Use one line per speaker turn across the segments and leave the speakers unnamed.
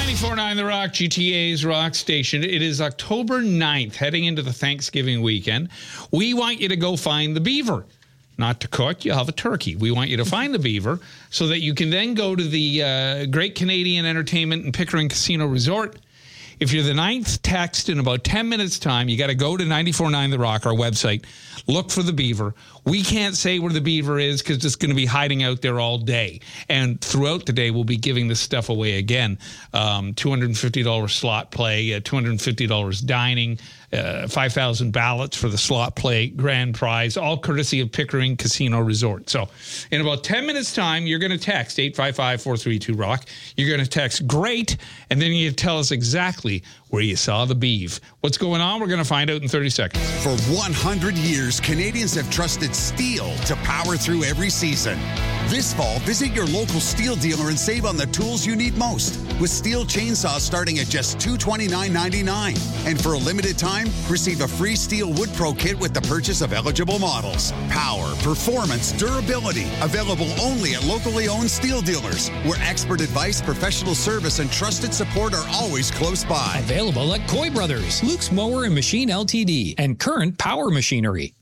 94.9 The Rock, GTA's Rock Station. It is October 9th, heading into the Thanksgiving weekend. We want you to go find the beaver. Not to cook, you'll have a turkey. We want you to find the beaver so that you can then go to the Great Canadian Entertainment and Pickering Casino Resort. If you're the 9th text in about 10 minutes' time, you got to go to 94.9 The Rock, our website, look for the beaver. We can't say where the beaver is because it's going to be hiding out there all day. And throughout the day, we'll be giving this stuff away again. $250 slot play, $250 dining, 5,000 ballots for the slot play grand prize, all courtesy of Pickering Casino Resort. So in about 10 minutes' time, you're going to text 855-432-ROCK. You're going to text GREAT, and then you tell us exactly where you saw the beeve. What's going on? We're going to find out in 30 seconds.
For 100 years, Canadians have trusted steel to power through every season. This fall, visit your local steel dealer and save on the tools you need most, with steel chainsaws starting at just $229.99. And for a limited time, receive a free Steel Wood Pro kit with the purchase of eligible models. Power, performance, durability, available only at locally owned steel dealers, where expert advice, professional service, and trusted support are always close by.
Available at Coy Brothers, Luke's Mower and Machine Ltd., and Current Power Machinery.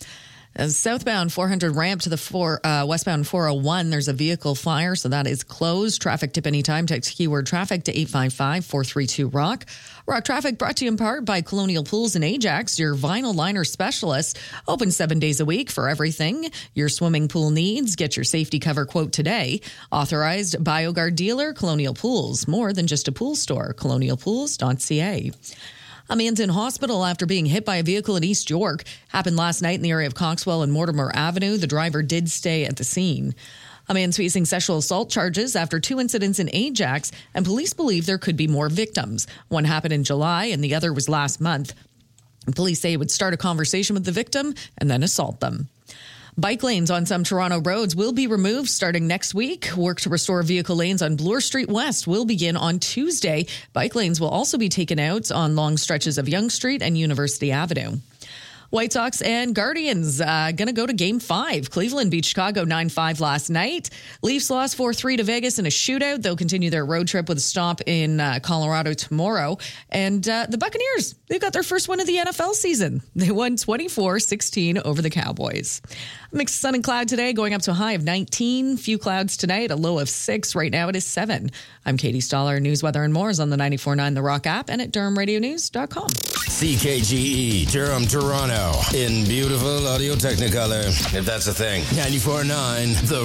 Southbound 400 ramp to the westbound 401, there's a vehicle fire, so that is closed. Traffic tip anytime. Text keyword traffic to 855-432-ROCK. Rock Traffic brought to you in part by Colonial Pools in Ajax, your vinyl liner specialist. Open 7 days a week for everything your swimming pool needs. Get your safety cover quote today. Authorized BioGuard dealer, Colonial Pools. More than just a pool store. colonialpools.ca. A man's in hospital after being hit by a vehicle in East York. Happened last night in the area of Coxwell and Mortimer Avenue. The driver did stay at the scene. A man's facing sexual assault charges after 2 incidents in Ajax, and police believe there could be more victims. One happened in July, and the other was last month. Police say it would start a conversation with the victim and then assault them. Bike lanes on some Toronto roads will be removed starting next week. Work to restore vehicle lanes on Bloor Street West will begin on Tuesday. Bike lanes will also be taken out on long stretches of Yonge Street and University Avenue. White Sox and Guardians going to go to Game 5. Cleveland beat Chicago 9-5 last night. Leafs lost 4-3 to Vegas in a shootout. They'll continue their road trip with a stop in Colorado tomorrow. And the Buccaneers, they've got their first win of the NFL season. They won 24-16 over the Cowboys. Mixed sun and cloud today, going up to a high of 19. Few clouds tonight, a low of 6. Right now it is 7. I'm Katie Stoller. News, weather, and more is on the 94.9 The Rock app and at DurhamRadioNews.com.
CKGE, Durham, Toronto. In beautiful Audio Technicolor, if that's a thing. 94.9 The